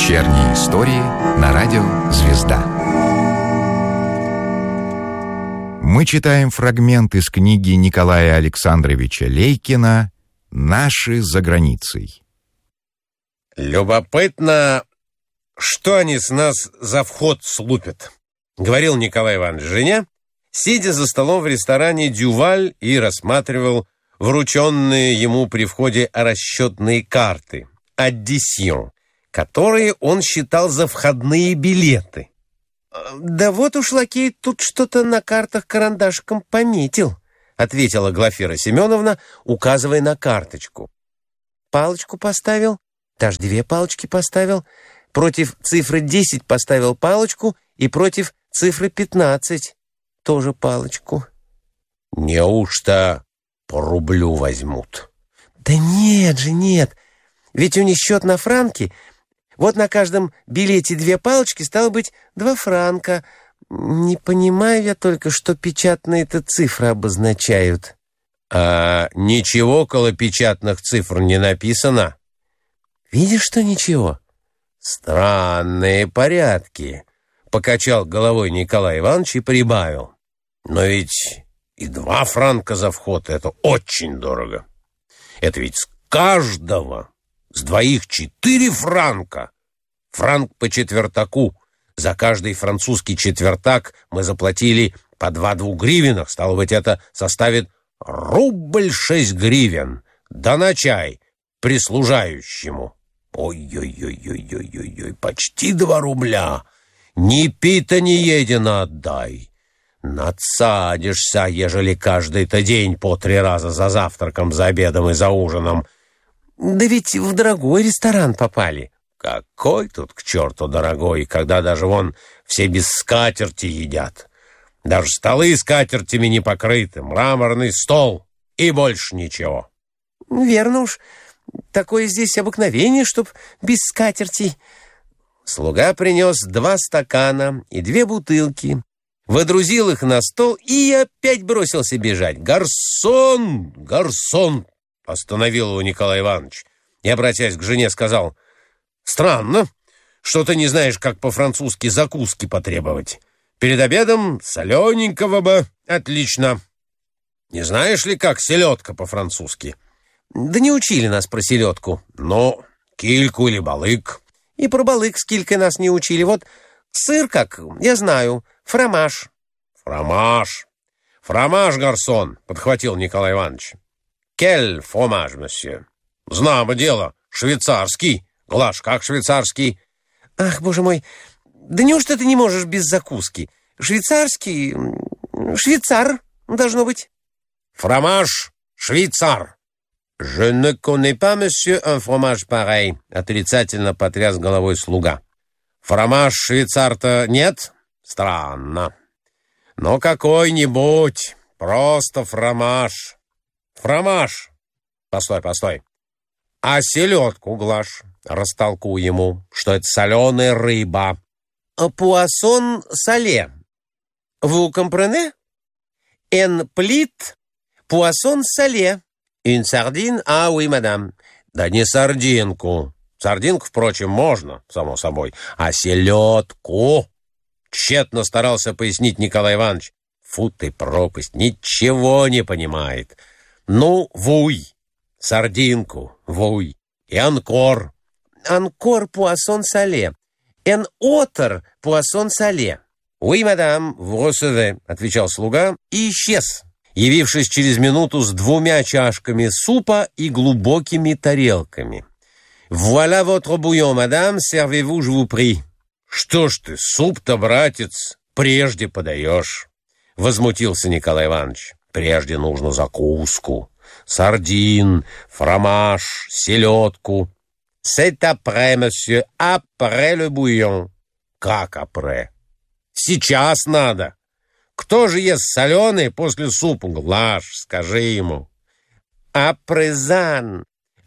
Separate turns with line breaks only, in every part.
Вечерние истории на радио «Звезда». Мы читаем фрагмент из книги Николая Александровича Лейкина «Наши за границей».
«Любопытно, что они с нас за вход слупят», — говорил Николай Иванович жене, сидя за столом в ресторане «Дюваль» и рассматривал врученные ему при входе расчетные карты «Аддисьон», которые он считал за входные билеты. «Да вот уж лакей тут что-то на картах карандашиком пометил», — ответила Глафира Семеновна, указывая на карточку. «Палочку поставил, даже 2 палочки поставил, против цифры 10 поставил палочку и против цифры 15 тоже палочку». «Неужто по рублю возьмут?»
«Да нет же, нет. Ведь у них счет на франки. Вот на каждом билете 2 палочки, стало быть, 2 франка. Не понимаю я только, что печатные-то цифры обозначают».
«А ничего около печатных цифр не написано?»
«Видишь, что ничего?»
«Странные порядки», — покачал головой Николай Иванович и прибавил. «Но ведь и 2 франка за вход — это очень дорого. Это ведь с каждого, с 2 4 франка. Франк по четвертаку. За каждый французский четвертак мы заплатили по 2 двугривенных. Стало быть, это составит рубль 6 гривен. Да на чай прислужающему. Ой-ой-ой-ой-ой-ой, почти 2 рубля. Ни пита, ни едина отдай. Надсадишься, ежели каждый-то день по 3 раза за завтраком, за обедом и за ужином».
«Да ведь в дорогой ресторан попали».
«Какой тут к черту дорогой, когда даже вон все без скатерти едят. Даже столы скатертями не покрыты, мраморный стол и больше ничего».
«Верно уж, такое здесь обыкновение, чтоб без скатертей».
Слуга принес 2 стакана и 2 бутылки, водрузил их на стол и опять бросился бежать. «Гарсон! Гарсон!» — остановил его Николай Иванович и, обратясь к жене, сказал: «Странно, что ты не знаешь, как по-французски закуски потребовать. Перед обедом солененького бы. Отлично. Не знаешь ли, как селедка по-французски?»
«Да не учили нас про селедку».
«Ну, кильку или балык?»
«И про балык с килькой нас не учили. Вот сыр как, я знаю, фромаж».
«Фромаж. Фромаж, гарсон», — подхватил Николай Иванович. «Кель фромаж, месье?» «Знамо дело. Швейцарский. Глаш, как швейцарский?»
«Ах, боже мой, да неужто ты не можешь без закуски? Швейцарский... швейцар, должно быть».
«Фромаж швейцар». «Je ne connais pas, monsieur, un fromage pareil», — отрицательно потряс головой слуга. «Фромаж швейцар-то нет? Странно. Но какой-нибудь, просто фромаж. Фромаж. Постой. А селедку, Глаш, растолкуй ему, что это соленая рыба».
«Пуассон сале. Vous comprenez? En plit poisson salé. Une sardine, ah oui, madame».
«Да не сардинку. Сардинку, впрочем, можно, само собой. А селедку?» Тщетно старался пояснить Николай Иванович. «Фу ты, пропасть, ничего не понимает. Ну, вуй, сардинку, вуй, и анкор».
«Анкор poisson salé. En autre poisson salé».
«Oui, madame, vous recevez», — отвечал слуга и исчез, явившись через минуту с 2 чашками супа и глубокими тарелками. «Voilà votre bouillon, madame, servez-vous, je vous prie». «Что ж ты, суп-то, братец, прежде подаешь?» — возмутился Николай Иванович. «Прежде нужно закуску, сардин, фромаж, селедку». «C'est après, monsieur, après le bouillon». «Как après? Сейчас надо. Кто же ест соленый после супа, Глаш, скажи ему».
«Апрезан,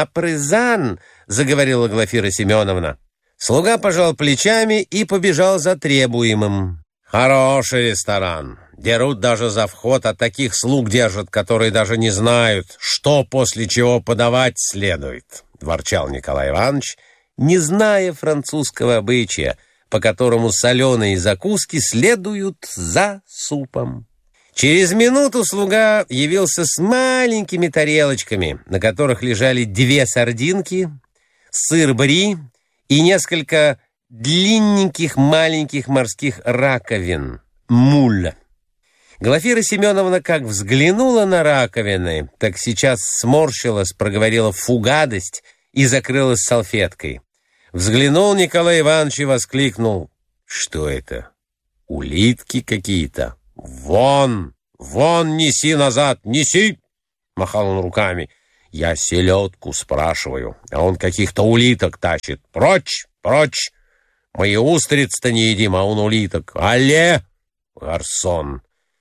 заговорила Глафира Семеновна. Слуга пожал плечами и побежал за требуемым.
«Хороший ресторан. Дерут даже за вход, а таких слуг держат, которые даже не знают, что после чего подавать следует», — ворчал Николай Иванович
не зная французского обычая, по которому соленые закуски следуют за супом. Через минуту слуга явился с маленькими тарелочками, на которых лежали 2 сардинки, сыр бри и несколько длинненьких маленьких морских раковин, муль. Глафира Семеновна как взглянула на раковины, так сейчас сморщилась, проговорила «фу, гадость» и закрылась салфеткой. Взглянул Николай Иванович и воскликнул: «Что это? Улитки какие-то! Вон! Вон, неси назад! Неси!» Махал он руками. «Я селедку спрашиваю, а он каких-то улиток тащит. Прочь! Прочь! Мы и устриц-то не едим, а он улиток. Алле, гарсон!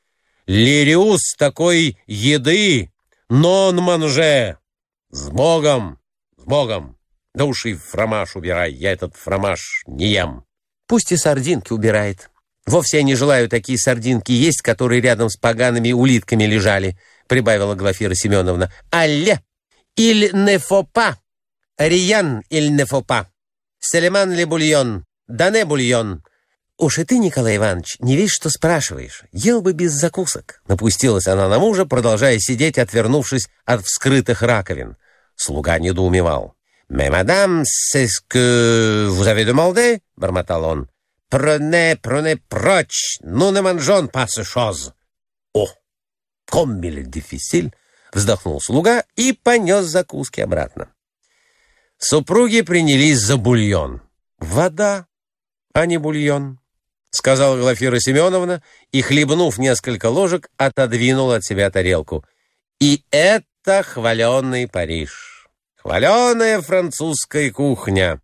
Лириус такой еды, нон-манже! С Богом! С Богом! Да уж и фромаж убирай, я этот фромаж не ем». «Пусть и сардинки убирает. Вовсе я не желаю такие сардинки есть, которые рядом с погаными улитками лежали», прибавила Глафира Семеновна. «Алле! Иль не фо па! Риян иль не фо па! Селеман ли бульон! Дане бульон!» «Уж и ты, Николай Иванович, не весь что спрашиваешь. Ел бы без закусок». Напустилась она на мужа, продолжая сидеть, отвернувшись от вскрытых раковин. Слуга недоумевал. «Mais, madame, c'est ce que vous avez demandé?» — бормотал он. «Prenez, prenez прочь! Nous ne mangeons pas ces choses!» «О, comme il est difficile!» — вздохнул слуга и понес закуски обратно. Супруги принялись за бульон. «Вода, а не бульон», — сказала Глафира Семеновна и, хлебнув несколько ложек, отодвинула от себя тарелку. «И это хваленый Париж! Хваленая французская кухня.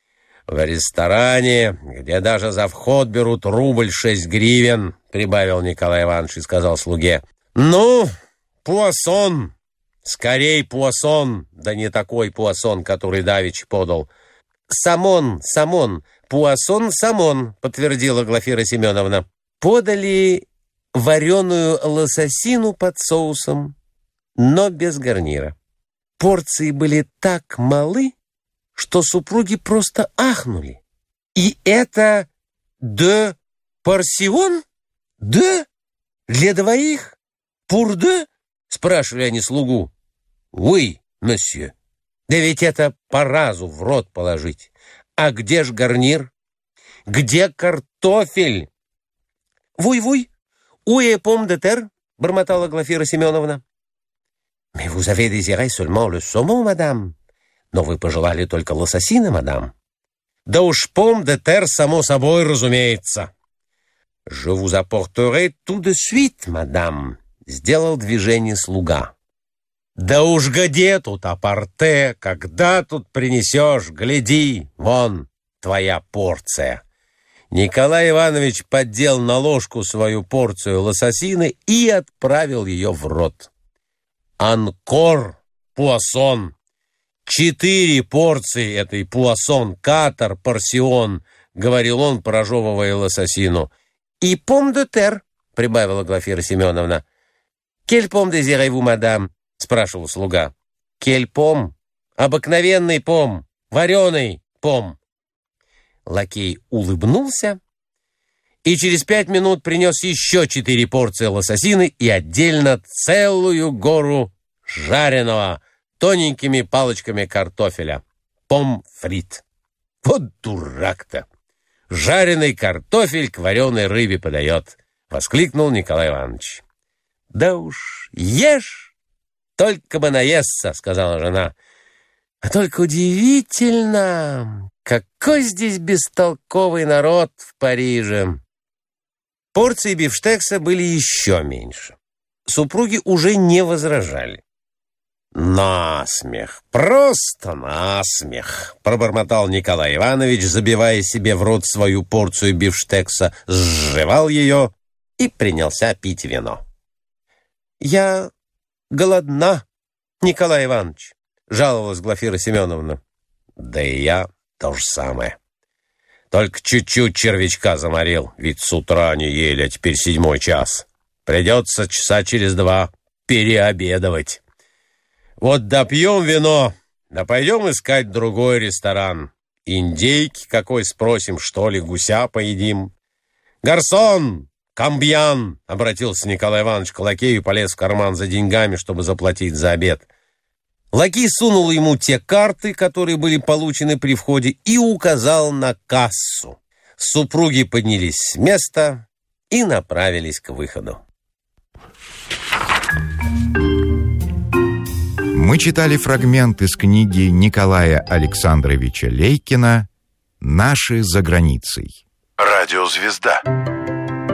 В ресторане, где даже за вход берут рубль 6 гривен, прибавил Николай Иванович и сказал слуге: «Ну, пуассон, скорей пуассон, да не такой пуассон, который давеча подал». «Самон, самон, пуассон, самон», подтвердила Глафира Семеновна. Подали вареную лососину под соусом, но без гарнира. Порции были так малы, что супруги просто ахнули. «И это де порсион? Де? Для двоих? Пур де?» — спрашивали они слугу. «Oui, monsieur. Да ведь это по разу в рот положить. А где ж гарнир? Где картофель?» «Вуй-вуй, уе пом де тер», — бормотала Глафира Семеновна. «Mais vous avez désiré seulement le saumon, madame. Но вы пожелали только лососины, мадам». «Да уж пом де тер, само собой, разумеется». «Je vous apporterai tout de suite, madame», — сделал движение слуга. «Да уж где тут апорте, когда тут принесешь, гляди, вон твоя порция». Николай Иванович поддел на ложку свою порцию лососины и отправил ее в рот. «Анкор, пуассон! 4 порции этой пуассон, катар, порсион», — говорил он, прожевывая лососину. «И пом де тер», — прибавила Глафира Семеновна. «Кель пом дезирez-vous, мадам?» — спрашивал слуга. «Кель пом? Обыкновенный пом, вареный пом». Лакей улыбнулся и через 5 минут принес еще 4 порции лососины и отдельно целую гору жареного тоненькими палочками картофеля. Пом-фрит. Вот дурак-то! Жареный картофель к вареной рыбе подает, воскликнул Николай Иванович. «Да уж, ешь, только бы наесться», — сказала жена. «А только удивительно, какой здесь бестолковый народ в Париже». Порции бифштекса были еще меньше. Супруги уже не возражали. «Насмех, просто насмех», — пробормотал Николай Иванович, забивая себе в рот свою порцию бифштекса, сживал ее и принялся пить вино. «Я голодна, Николай Иванович», — жаловалась Глафира Семеновна. «Да и я то же самое. Только чуть-чуть червячка заморил, ведь с утра не ели, а теперь 7 час. Придется часа через 2 переобедывать. Вот допьем вино, да пойдем искать другой ресторан.
индейки какой спросим, что ли, гуся поедим. «Гарсон! Камбьян!» — обратился Николай Иванович к лакею и полез в карман за деньгами, чтобы заплатить за обед. Лакей сунул ему те карты, которые были получены при входе, и указал на кассу. Супруги поднялись с места и направились к выходу.
Мы читали фрагмент из книги Николая Александровича Лейкина «Наши за границей».
Радио «Звезда».